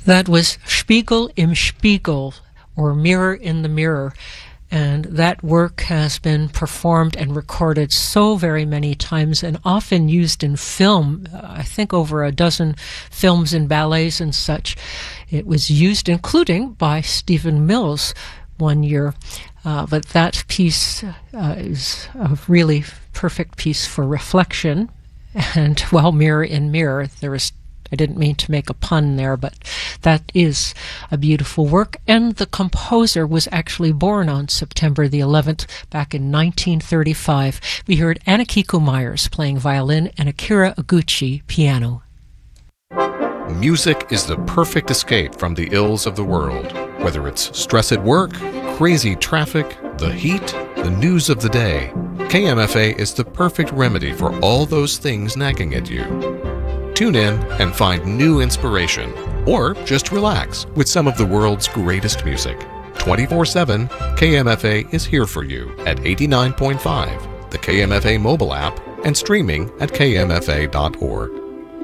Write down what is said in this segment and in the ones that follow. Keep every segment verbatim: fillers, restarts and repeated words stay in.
That was Spiegel im Spiegel, or Mirror in the Mirror. And that work has been performed and recorded so very many times and often used in film. Uh, I think over a dozen films and ballets and such. It was used, including by Stephen Mills one year. Uh, but that piece uh, is a really perfect piece for reflection. And while Mirror in Mirror, there is I didn't mean to make a pun there, but that is a beautiful work. And the composer was actually born on September the eleventh, back in nineteen thirty-five. We heard Anakiko Myers playing violin and Akira Oguchi piano. Music is the perfect escape from the ills of the world. Whether it's stress at work, crazy traffic, the heat, the news of the day, K M F A is the perfect remedy for all those things nagging at you. Tune in and find new inspiration, or just relax with some of the world's greatest music. twenty-four seven, K M F A is here for you at eighty-nine point five, the K M F A mobile app, and streaming at k m f a dot org.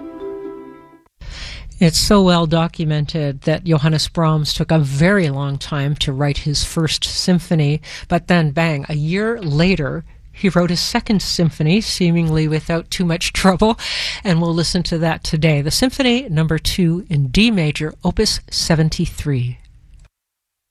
It's so well documented that Johannes Brahms took a very long time to write his first symphony, but then bang, a year later, he wrote his second symphony, seemingly without too much trouble, and we'll listen to that today. The Symphony Number two in D major, Opus seventy-three.